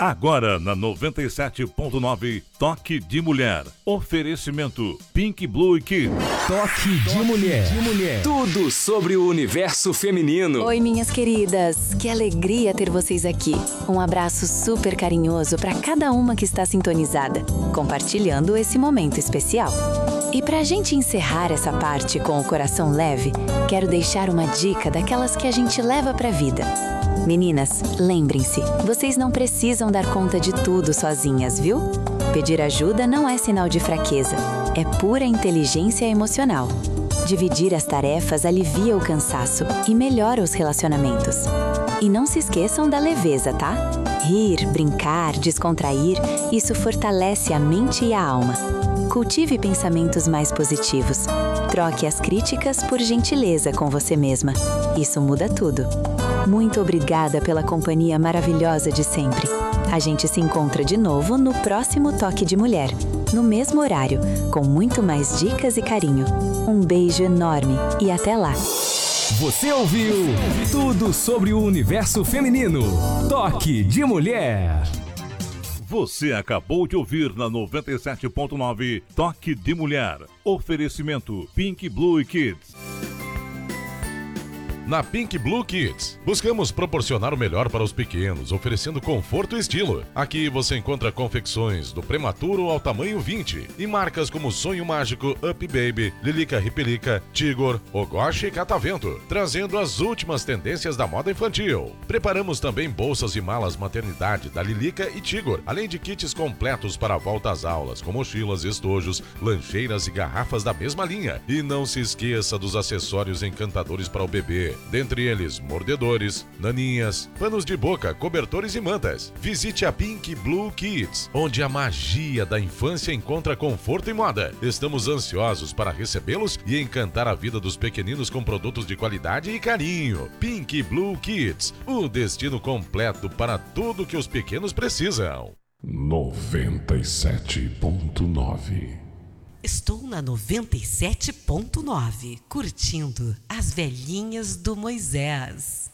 Agora na 97.9, Toque de Mulher. Oferecimento Pink Blue Kids. Toque de Mulher. Tudo sobre o universo feminino. Oi, minhas queridas. Que alegria ter vocês aqui. Um abraço super carinhoso para cada uma que está sintonizada, compartilhando esse momento especial. E pra gente encerrar essa parte com o coração leve, quero deixar uma dica daquelas que a gente leva pra vida. Meninas, lembrem-se, vocês não precisam dar conta de tudo sozinhas, viu? Pedir ajuda não é sinal de fraqueza, é pura inteligência emocional. Dividir as tarefas alivia o cansaço e melhora os relacionamentos. E não se esqueçam da leveza, tá? Rir, brincar, descontrair, isso fortalece a mente e a alma. Cultive pensamentos mais positivos. Troque as críticas por gentileza com você mesma. Isso muda tudo. Muito obrigada pela companhia maravilhosa de sempre. A gente se encontra de novo no próximo Toque de Mulher, no mesmo horário, com muito mais dicas e carinho. Um beijo enorme e até lá! Você ouviu tudo sobre o universo feminino. Toque de Mulher. Você acabou de ouvir na 97.9 Toque de Mulher. Oferecimento Pink Blue Kids. Na Pink Blue Kids, buscamos proporcionar o melhor para os pequenos, oferecendo conforto e estilo. Aqui você encontra confecções do prematuro ao tamanho 20 e marcas como Sonho Mágico, Up Baby, Lilica Ripelica, Tigor, Ogoshi e Catavento, trazendo as últimas tendências da moda infantil. Preparamos também bolsas e malas maternidade da Lilica e Tigor, além de kits completos para a volta às aulas, com mochilas, estojos, lancheiras e garrafas da mesma linha. E não se esqueça dos acessórios encantadores para o bebê. Dentre eles, mordedores, naninhas, panos de boca, cobertores e mantas. Visite a Pink Blue Kids, onde a magia da infância encontra conforto e moda. Estamos ansiosos para recebê-los e encantar a vida dos pequeninos com produtos de qualidade e carinho. Pink Blue Kids, o destino completo para tudo que os pequenos precisam. 97.9. Estou na 97.9, curtindo as velhinhas do Moisés.